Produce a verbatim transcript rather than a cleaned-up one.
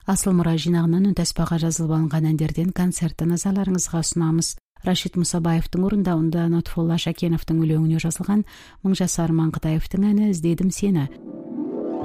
Асыл мура жинагынан үн таспага жазылып алынган әндерден концертти назарларыңызга сунабыз. Рашид Мусабаевдин орындауында Нотфулла Шакеновдун өлеңүнө жазылган Мыңжасар Маңкытаевдин әни «Издедим сени».